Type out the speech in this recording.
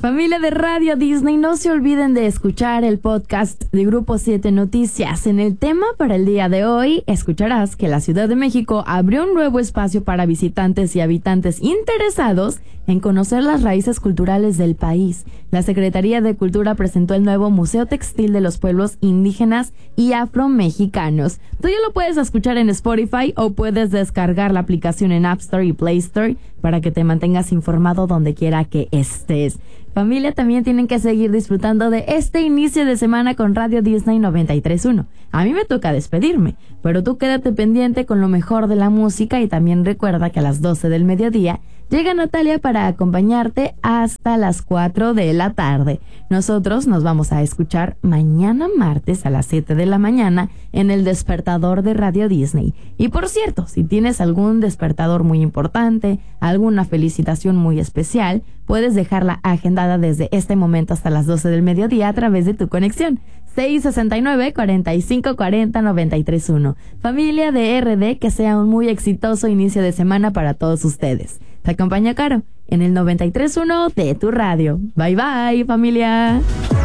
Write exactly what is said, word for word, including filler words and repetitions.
Familia de Radio Disney, no se olviden de escuchar el podcast de Grupo siete Noticias. En el tema para el día de hoy, escucharás que la Ciudad de México abrió un nuevo espacio para visitantes y habitantes interesados en conocer las raíces culturales del país. La Secretaría de Cultura presentó el nuevo Museo Textil de los Pueblos Indígenas y Afromexicanos. Tú ya lo puedes escuchar en Spotify o puedes descargar la aplicación en App Store y Play Store para que te mantengas informado donde quiera que estés. Familia, también tienen que seguir disfrutando de este inicio de semana con Radio Disney noventa y tres punto uno. A mí me toca despedirme, pero tú quédate pendiente con lo mejor de la música y también recuerda que a las doce del mediodía llega Natalia para acompañarte hasta las cuatro de la tarde. Nosotros nos vamos a escuchar mañana martes a las siete de la mañana en el despertador de Radio Disney. Y por cierto, si tienes algún despertador muy importante, alguna felicitación muy especial, puedes dejarla agendada desde este momento hasta las doce del mediodía a través de tu conexión. seis sesenta y nueve, cuarenta y cinco cuarenta, noventa y tres punto uno. Familia de R D, que sea un muy exitoso inicio de semana para todos ustedes. Te acompaña Caro en el noventa y tres punto uno de tu radio. Bye bye, familia.